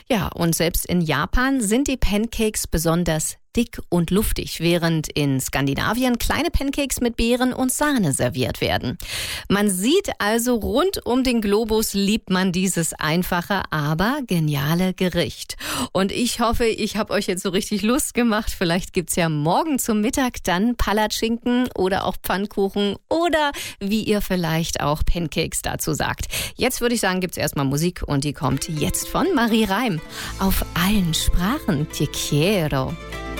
Ja, und selbst in Japan sind die Pancakes besonders dick und luftig, während in Skandinavien kleine Pancakes mit Beeren und Sahne serviert werden. Man sieht also, rund um den Globus liebt man dieses einfache, aber geniale Gericht. Und ich hoffe, ich habe euch jetzt so richtig Lust gemacht. Vielleicht gibt's ja morgen zum Mittag dann Palatschinken oder auch Pfannkuchen oder wie ihr vielleicht auch Pancakes dazu sagt. Jetzt würde ich sagen, gibt's erstmal Musik und die kommt jetzt von Marie Reim auf allen Sprachen. Te quiero.